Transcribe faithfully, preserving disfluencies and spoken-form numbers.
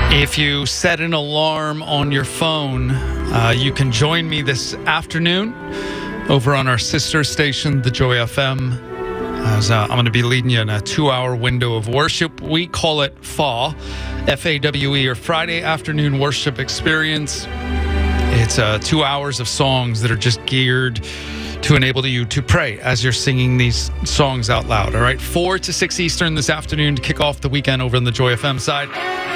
If you set an alarm on your phone, uh, you can join me this afternoon over on our sister station, The Joy F M, as uh, I'm going to be leading you in a two-hour window of worship. We call it F A W, F A W E, or Friday Afternoon Worship Experience. It's uh, two hours of songs that are just geared to enable you to pray as you're singing these songs out loud, all right? four to six Eastern this afternoon to kick off the weekend over on the Joy F M side.